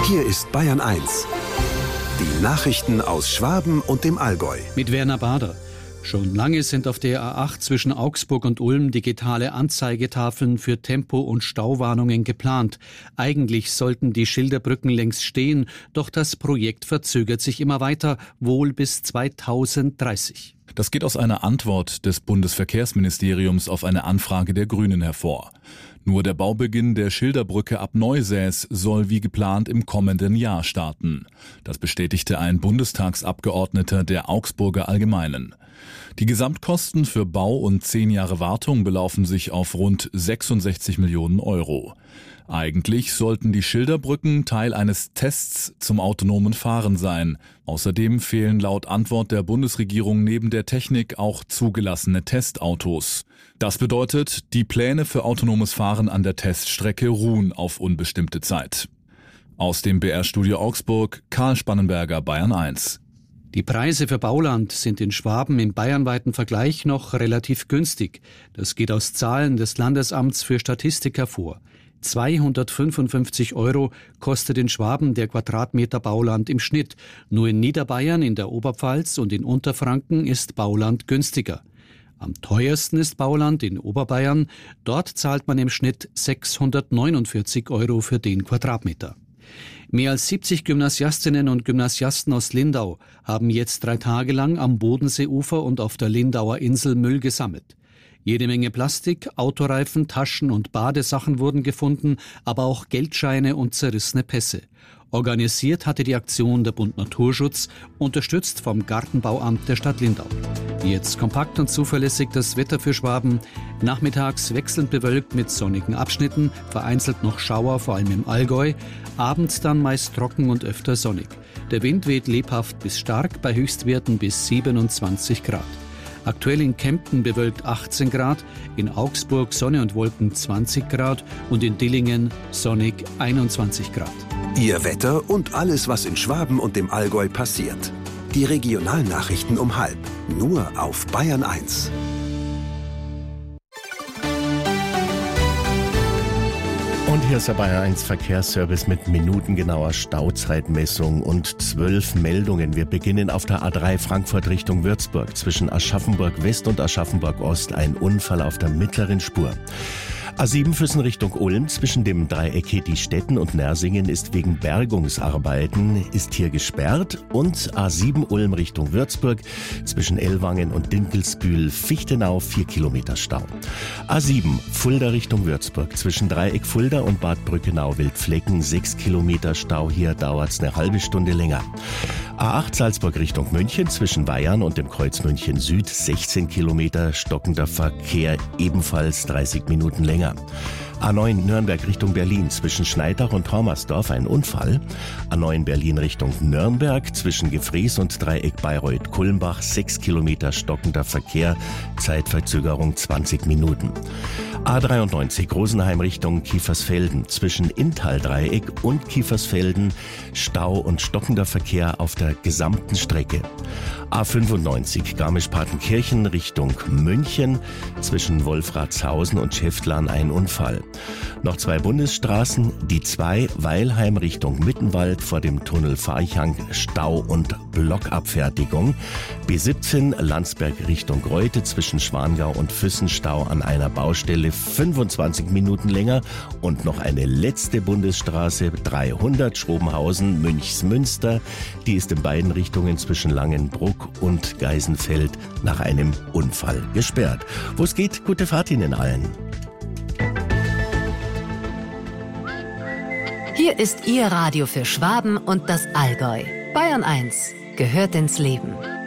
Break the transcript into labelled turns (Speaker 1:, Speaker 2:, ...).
Speaker 1: Hier ist Bayern 1. Die Nachrichten aus Schwaben und dem Allgäu.
Speaker 2: Mit Werner Bader. Schon lange sind auf der A8 zwischen Augsburg und Ulm digitale Anzeigetafeln für Tempo- und Stauwarnungen geplant. Eigentlich sollten die Schilderbrücken längst stehen, doch das Projekt verzögert sich immer weiter, wohl bis 2030.
Speaker 3: Das geht aus einer Antwort des Bundesverkehrsministeriums auf eine Anfrage der Grünen hervor. Nur der Baubeginn der Schilderbrücke ab Neusäß soll wie geplant im kommenden Jahr starten. Das bestätigte ein Bundestagsabgeordneter der Augsburger Allgemeinen. Die Gesamtkosten für Bau und 10 Jahre Wartung belaufen sich auf rund 66 Millionen Euro. Eigentlich sollten die Schilderbrücken Teil eines Tests zum autonomen Fahren sein. Außerdem fehlen laut Antwort der Bundesregierung neben der Technik auch zugelassene Testautos. Das bedeutet, die Pläne für autonomes Fahren an der Teststrecke ruhen auf unbestimmte Zeit. Aus dem BR-Studio Augsburg, Karl Spannenberger, Bayern 1.
Speaker 2: Die Preise für Bauland sind in Schwaben im bayernweiten Vergleich noch relativ günstig. Das geht aus Zahlen des Landesamts für Statistik hervor. 255 € kostet in Schwaben der Quadratmeter Bauland im Schnitt. Nur in Niederbayern, in der Oberpfalz und in Unterfranken ist Bauland günstiger. Am teuersten ist Bauland in Oberbayern. Dort zahlt man im Schnitt 649 € für den Quadratmeter. Mehr als 70 Gymnasiastinnen und Gymnasiasten aus Lindau haben jetzt 3 Tage lang am Bodenseeufer und auf der Lindauer Insel Müll gesammelt. Jede Menge Plastik, Autoreifen, Taschen und Badesachen wurden gefunden, aber auch Geldscheine und zerrissene Pässe. Organisiert hatte die Aktion der Bund Naturschutz, unterstützt vom Gartenbauamt der Stadt Lindau. Jetzt kompakt und zuverlässig das Wetter für Schwaben. Nachmittags wechselnd bewölkt mit sonnigen Abschnitten, vereinzelt noch Schauer, vor allem im Allgäu. Abends dann meist trocken und öfter sonnig. Der Wind weht lebhaft bis stark, bei Höchstwerten bis 27 Grad. Aktuell in Kempten bewölkt 18 Grad, in Augsburg Sonne und Wolken 20 Grad und in Dillingen sonnig 21 Grad.
Speaker 1: Ihr Wetter und alles, was in Schwaben und dem Allgäu passiert. Die Regionalnachrichten um 12:30, nur auf Bayern 1.
Speaker 4: Und hier ist der Bayern 1 Verkehrsservice mit minutengenauer Stauzeitmessung und 12 Meldungen. Wir beginnen auf der A3 Frankfurt Richtung Würzburg. Zwischen Aschaffenburg West und Aschaffenburg Ost ein Unfall auf der mittleren Spur. A7 Füssen Richtung Ulm, zwischen dem Dreieck Hettistetten und Nersingen ist wegen Bergungsarbeiten hier gesperrt, und A7 Ulm Richtung Würzburg, zwischen Ellwangen und Dinkelsbühl-Fichtenau 4 Kilometer Stau. A7 Fulda Richtung Würzburg, zwischen Dreieck Fulda und Bad Brückenau-Wildflecken 6 Kilometer Stau, hier dauert's eine halbe Stunde länger. A8 Salzburg Richtung München, zwischen Bayern und dem Kreuz München Süd 16 Kilometer stockender Verkehr, ebenfalls 30 Minuten länger. A9 Nürnberg Richtung Berlin, zwischen Schneidach und Hormersdorf ein Unfall. A9 Berlin Richtung Nürnberg, zwischen Gefries und Dreieck Bayreuth-Kulmbach 6 Kilometer stockender Verkehr, Zeitverzögerung 20 Minuten. A93 Rosenheim Richtung Kiefersfelden, zwischen Inntal-Dreieck und Kiefersfelden Stau und stockender Verkehr auf der gesamten Strecke. A95 Garmisch-Partenkirchen Richtung München, zwischen Wolfratshausen und Schäftlarn ein Unfall. Noch 2 Bundesstraßen, die 2 Weilheim Richtung Mittenwald vor dem Tunnel Farchang, Stau und Blockabfertigung. B17 Landsberg Richtung Reute, zwischen Schwangau und Füssen Stau an einer Baustelle 25 Minuten länger. Und noch eine letzte Bundesstraße 300 Schrobenhausen Münchsmünster, die ist in beiden Richtungen zwischen Langenbruck und Geisenfeld nach einem Unfall gesperrt. Wo es geht, gute Fahrt Ihnen allen.
Speaker 5: Hier ist Ihr Radio für Schwaben und das Allgäu. Bayern 1 gehört ins Leben.